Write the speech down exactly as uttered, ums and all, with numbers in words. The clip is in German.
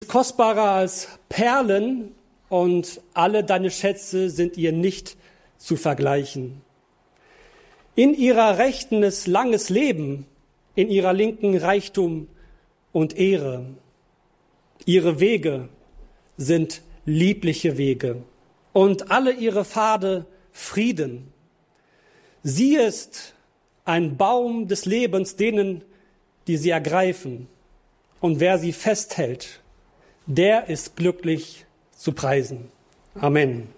ist kostbarer als Perlen und alle deine Schätze sind ihr nicht zu vergleichen. In ihrer Rechten ist langes Leben, in ihrer Linken Reichtum und Ehre. Ihre Wege sind liebliche Wege und alle ihre Pfade Frieden. Sie ist ein Baum des Lebens denen, die sie ergreifen. Und wer sie festhält, der ist glücklich zu preisen. Amen.